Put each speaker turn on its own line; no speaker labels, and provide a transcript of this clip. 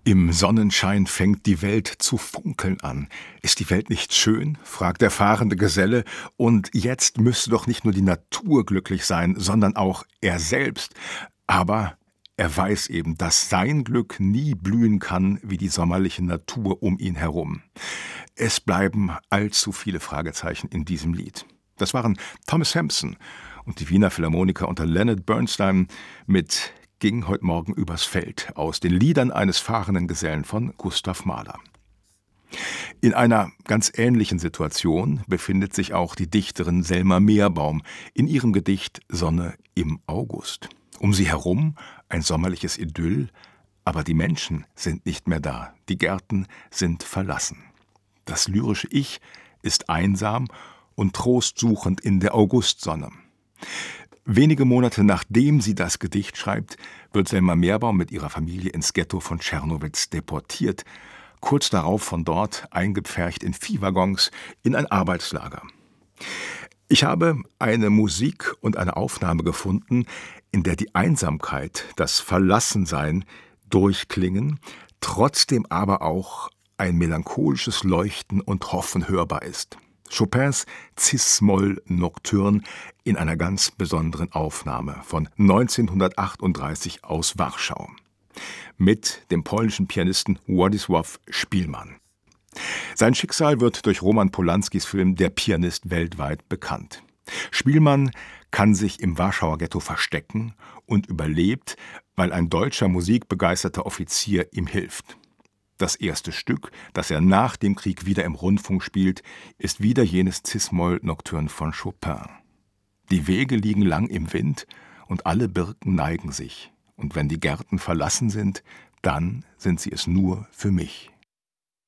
Im Sonnenschein fängt die Welt zu funkeln an. Ist die Welt nicht schön? Fragt der fahrende Geselle. Und jetzt müsste doch nicht nur die Natur glücklich sein, sondern auch er selbst. Aber er weiß eben, dass sein Glück nie blühen kann wie die sommerliche Natur um ihn herum. Es bleiben allzu viele Fragezeichen in diesem Lied. Das waren Thomas Sampson und die Wiener Philharmoniker unter Leonard Bernstein mit Ging heute Morgen übers Feld aus den Liedern eines fahrenden Gesellen von Gustav Mahler. In einer ganz ähnlichen Situation befindet sich auch die Dichterin Selma Meerbaum in ihrem Gedicht Sonne im August. Um sie herum ein sommerliches Idyll, aber die Menschen sind nicht mehr da, die Gärten sind verlassen. Das lyrische Ich ist einsam und trostsuchend in der Augustsonne. Wenige Monate nachdem sie das Gedicht schreibt, wird Selma Meerbaum mit ihrer Familie ins Ghetto von Czernowitz deportiert, kurz darauf von dort eingepfercht in Viehwaggons in ein Arbeitslager. Ich habe eine Musik und eine Aufnahme gefunden, in der die Einsamkeit, das Verlassensein durchklingen, trotzdem aber auch ein melancholisches Leuchten und Hoffen hörbar ist. Chopins Cis-Moll-Nocturne in einer ganz besonderen Aufnahme von 1938 aus Warschau mit dem polnischen Pianisten Władysław Szpilman. Sein Schicksal wird durch Roman Polanskis Film Der Pianist weltweit bekannt. Szpilman kann sich im Warschauer Ghetto verstecken und überlebt, weil ein deutscher musikbegeisterter Offizier ihm hilft. Das erste Stück, das er nach dem Krieg wieder im Rundfunk spielt, ist wieder jenes Cis-Moll-Nocturne von Chopin. Die Wege liegen lang im Wind und alle Birken neigen sich. Und wenn die Gärten verlassen sind, dann sind sie es nur für mich.